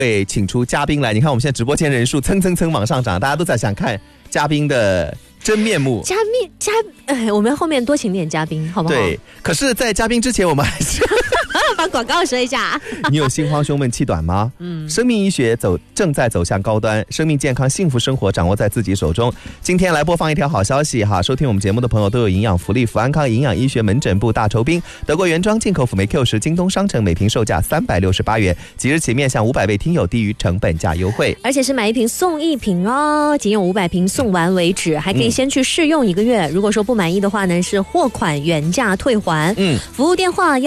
会请出嘉宾来。你看我们现在直播间人数蹭往上涨，大家都在想看嘉宾的真面目。 我们后面多请点嘉宾好不好？ 对，可是在嘉宾之前我们还是把广告说一下。 你有心慌胸闷气短吗？生命医学正在走向高端，生命健康幸福生活掌握在自己手中。今天来播放一条好消息哈，收听我们节目的朋友都有营养福利，福安康营养医学门诊部大酬宾，德国原装进口辅酶 Q10，京东商城每瓶售价368元，即日起面向500位听友低于成本价优惠， 而且是买一瓶送一瓶哦，仅有500瓶送完为止，还可以先去试用1个月。如果说不满意的话呢，是货款原价退还。服务电话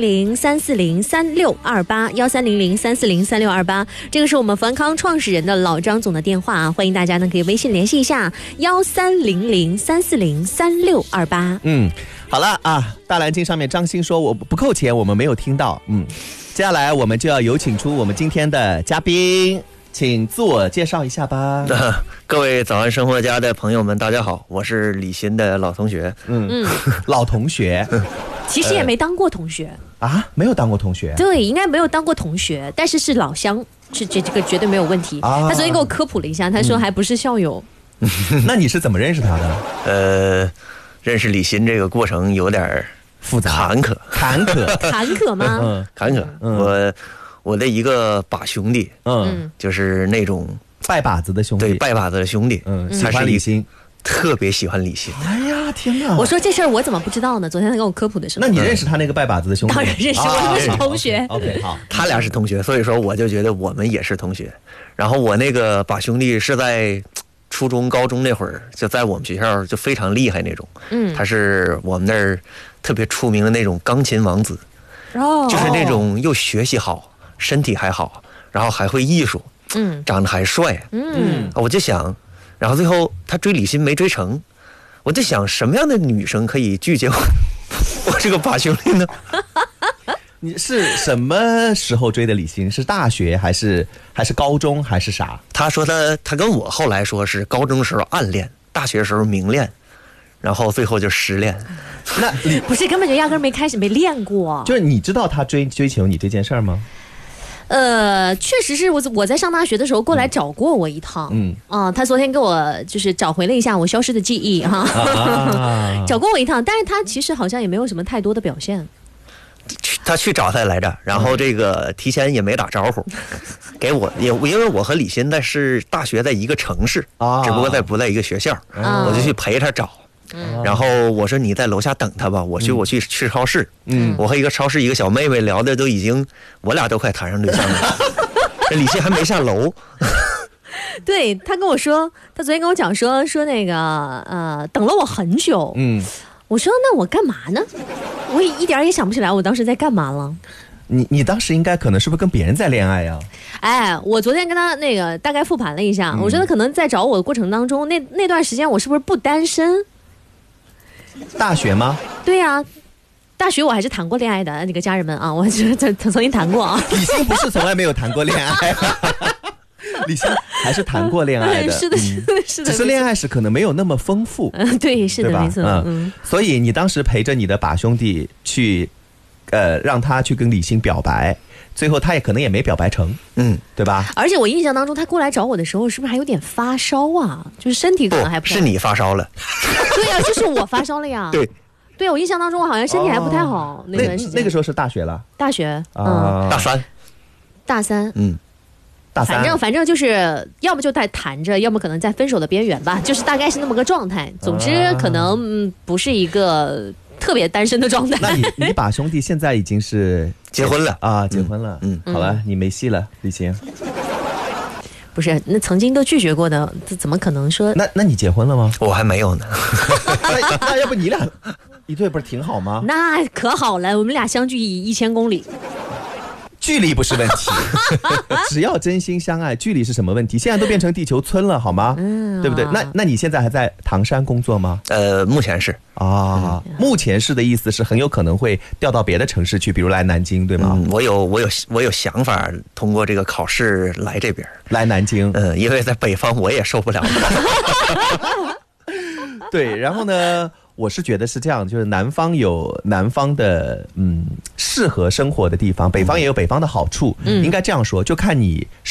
1300-340-3628，1300-340-3628，这个是我们福安康创始人的老张总的电话啊，欢迎大家呢可以微信联系一下1300-340-3628。 好了啊，大蓝鲸上面张鑫说我不扣钱，我们没有听到。接下来我们就要有请出我们今天的嘉宾，请自我介绍一下吧。 各位早安生活家的朋友们，大家好，我是李欣的老同学。 老同学， 其实也没当过同学啊，没有当过同学。 对，应该没有当过同学，但是是老乡，这个绝对没有问题。他昨天给我科普了一下，他说还不是校友。 那你是怎么认识他的？认识李欣这个过程有点复杂，坎坷吗？ 坎坷。我的一个把兄弟，就是那种拜把子的兄弟， 对，拜把子的兄弟， 喜欢李欣， 特别喜欢李欣。 哎呀，天哪！ 我说这事儿我怎么不知道呢？昨天他跟我科普的时候。 那你认识他那个拜把子的兄弟？ 当然认识，我们是同学。 OK， 好， 他俩是同学，所以说我就觉得我们也是同学。然后我那个把兄弟是在初中、高中那会儿，就在我们学校就非常厉害那种。他是我们那儿特别出名的那种钢琴王子，就是那种又学习好。身体还好，然后还会艺术，长得还帅，我就想，然后最后他追李欣没追成，我就想什么样的女生可以拒绝我这个把兄弟呢？ 你是什么时候追的李欣？是大学还是高中还是啥？ 他说他跟我后来说是高中时候暗恋，大学时候明恋，然后最后就失恋。 那不是根本就压根没练过？ 就是你知道他追求你这件事儿吗？ 确实是我在上大学的时候过来找过我一趟，他昨天给我就是找回了一下我消失的记忆哈，找过我一趟，但是他其实好像也没有什么太多的表现。 他去找他来着，然后这个提前也没打招呼，给我因为我和李欣在是大学在一个城市，只不过不在一个学校，我就去陪他找。然后我说你在楼下等他吧，我去超市。我和一个超市一个小妹妹聊的都已经，我俩都快谈上对象了。这李欣还没下楼。 对，他跟我说，他昨天跟我讲说那个等了我很久。我说那我干嘛呢？我一点也想不起来我当时在干嘛了。 你当时应该可能是不是跟别人在恋爱呀？ 哎，我昨天跟他那个大概复盘了一下，我觉得可能在找我的过程当中，那段时间我是不是不单身？ 大学吗？ 对呀，大学我还是谈过恋爱的，那个家人们啊，我曾经谈过啊。 李欣不是从来没有谈过恋爱，李欣还是谈过恋爱的。 是的，是的，是的。 只是恋爱史可能没有那么丰富。 对，是的，没错。 所以你当时陪着你的把兄弟去，让他去跟李欣表白。最后他也可能也没表白成，对吧？而且我印象当中，他过来找我的时候，是不是还有点发烧啊？就是身体可能还不太好。 是你发烧了。 对呀，就是我发烧了呀。对，我印象当中我好像身体还不太好那段时间。 那个时候是大学了。 大学， 大三。 大三。 反正就是要么就在谈着，要么可能在分手的边缘吧，就是大概是那么个状态。总之，可能不是一个特别单身的状态。 那你把兄弟现在已经是结婚了啊，结婚了。好了，你没戏了，李欣。 不是，那曾经都拒绝过的，怎么可能说？ 那你结婚了吗？ 我还没有呢。 那要不你俩一对不是挺好吗？ 那可好了，我们俩相距1000公里。 距离不是问题，只要真心相爱，距离是什么问题？现在都变成地球村了，好吗？对不对？那你现在还在唐山工作吗？ 目前是啊，目前是的意思是很有可能会调到别的城市去，比如来南京，对吗？ 我有想法，通过这个考试来这边， 来南京。 因为在北方我也受不了了。 对，然后呢， 我是觉得是这样，就是南方有南方的适合生活的地方，北方也有北方的好处，应该这样说，就看你